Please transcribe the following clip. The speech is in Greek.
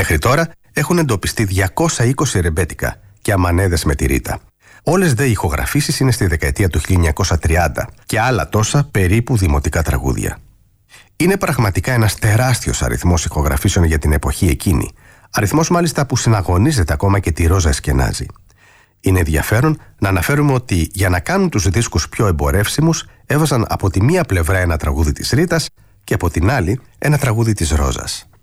Μέχρι τώρα έχουν εντοπιστεί 220 ρεμπέτικα και αμανέδες με τη Ρίτα. Όλες δε οι ηχογραφήσεις είναι στη δεκαετία του 1930 και άλλα τόσα περίπου δημοτικά τραγούδια. Είναι πραγματικά ένας τεράστιος αριθμός ηχογραφήσεων για την εποχή εκείνη. Αριθμός μάλιστα που συναγωνίζεται ακόμα και τη Ρόζα Εσκενάζη. Είναι ενδιαφέρον να αναφέρουμε ότι για να κάνουν τους δίσκους πιο εμπορεύσιμους έβαζαν από τη μία πλευρά ένα τραγούδι της Ρίτας και από την άλλη ένα τραγούδι της Ρόζας.